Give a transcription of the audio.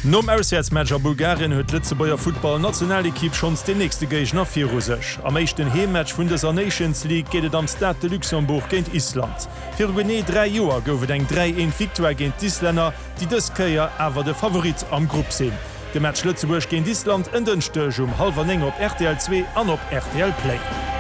Nom Auswärtsmatcher Bulgarien huet Lützebauer Football-Nationalkipp schons de nächste Gegner fir Rusech. Am meeschten Heemmatch vun der Nations League gehtt am Stade de Luxemburg géint Island. Fir gené 3 Joer goufet eng 3-1 Viktoire géint d'Isländer, die dës Käier awer de Favorit am Grupp sinn. De Match Lützeburg géint Island ëndenstech 9:30 op RTL 2 an op RTL Play.